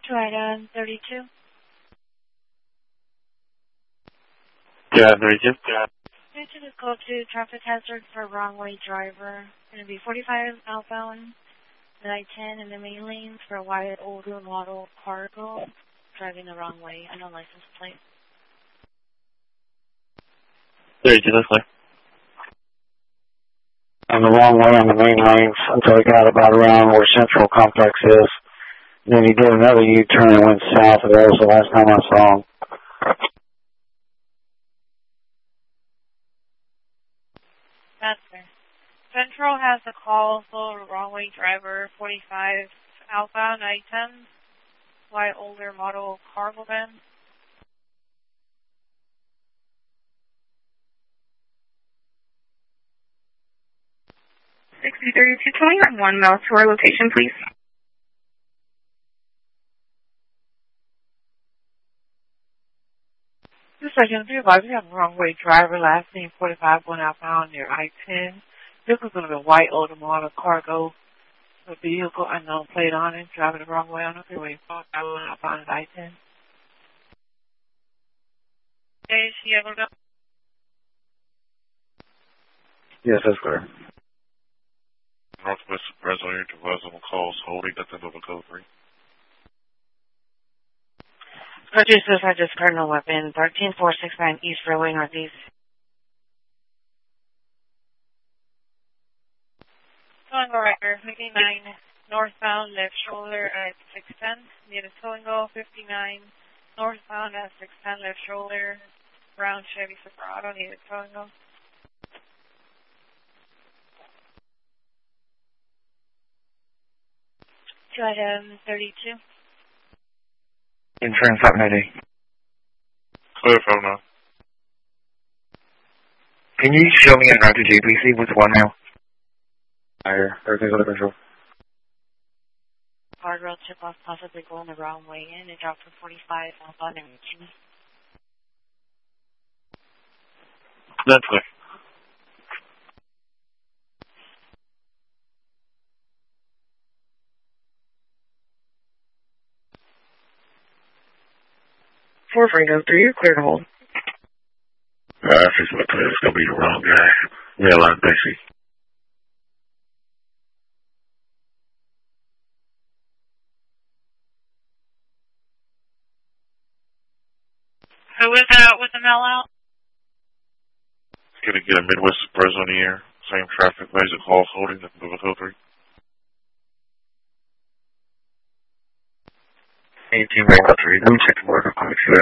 Item 32. Yeah, 32. Due to the code 2 traffic hazard for wrong way driver, going to be 45 outbound, the I-10 in the main lanes for a wide older model cargo driving the wrong way. I don't license plate. 32, that's clear. On the wrong way on the main lanes until he got about around where Central Complex is. Then he did another U-turn and went south of there. Was the last time I saw him. That's fair. Central has a call for wrong way driver, 45 outbound, I-10, wide older model cargo van. 603220 on 1 mile to our location, please. This second, we have a wrong way driver, last name 45, one outbound near I-10. Vehicle's going to be a white older model cargo. A vehicle unknown plate on it, driving the wrong way on the freeway. 45, one outbound at I-10. Is he able to go? Yes, that's clear. Northwest Fresno to Wesleyan calls holding at the Nova Code 3. Producers are just Cardinal Weapon, 13469 East Freeway Northeast. Towing record 59 northbound left shoulder at 610. Near the towing goal 59 northbound at 610 left shoulder. Brown Chevy Silverado near the towing goal. To item 32. Insurance up 90. Clear phone now. Can you show me en route to JPC with 1 mile? Higher. Everything's under control. Hard rail chip off, possibly going the wrong way in. It dropped from 45 outbound and reaching. That's clear. For Fredo 3, you're clear to hold. That's just what it's going to be the wrong guy. Real line, Bixie. Who is out with the mail out? It's going to get a Midwest Express on the air. Same traffic lanes and calls holding at Nova Code 3. 18 Rainbow 3. Let me check the border.